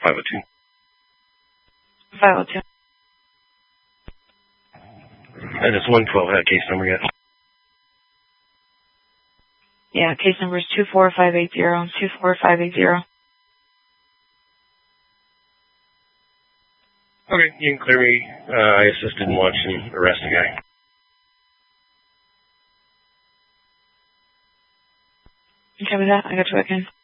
502. 502. And it's 112, that case number yet? Yeah, case number is 24580 and 24580. Okay, you can clear me. I assisted in watch and arrest the guy. Okay with that? I got you back in.